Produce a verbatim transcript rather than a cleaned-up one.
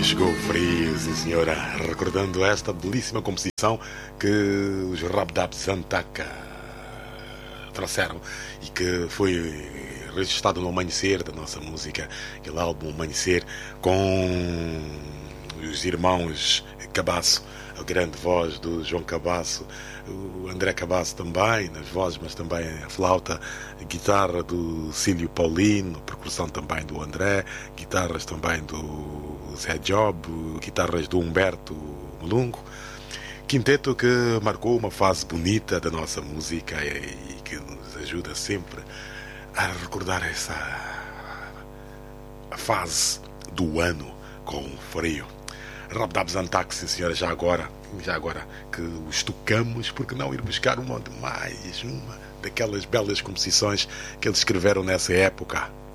Chegou o frio, sim senhora, recordando esta belíssima composição que os Rabdabs Antaka trouxeram e que foi registrado no Amanhecer da nossa música, aquele álbum Amanhecer, com os irmãos Cabasso, a grande voz do João Cabasso, o André Cabasso também nas vozes, mas também a flauta, a guitarra do Cílio Paulino, percussão também do André, guitarras também do Zé Job, guitarras do Humberto Melungo. Quinteto que marcou uma fase bonita da nossa música e que nos ajuda sempre a recordar essa a fase do ano com frio. Rabdabs Antaka, sim senhora, já agora, já agora que os tocamos, porque não ir buscar uma de mais, uma daquelas belas composições que eles escreveram nessa época.